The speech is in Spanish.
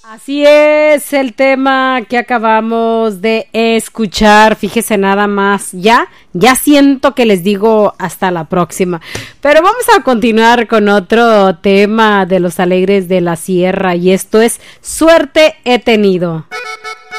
Así es el tema que acabamos de escuchar. Fíjese nada más, ya siento que les digo hasta la próxima. Pero vamos a continuar con otro tema de los Alegres de la Sierra y esto es Suerte he tenido.